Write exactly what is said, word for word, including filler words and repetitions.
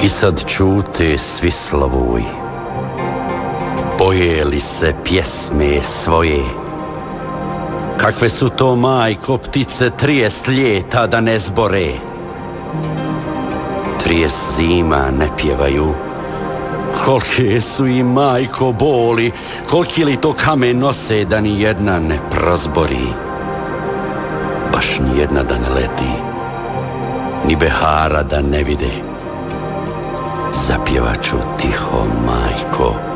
I sad čute svi slavuj, boje li se pjesme svoje. Kakve su to, majko, ptice trijest ljeta da ne zbore. Trijest zima ne pjevaju, kolike su i, majko, boli, koliki li to kamen nose da ni jedna ne prozbori. Baš ni jedna da ne leti, ni behara da ne vide. Zapjevaću tiho, majko,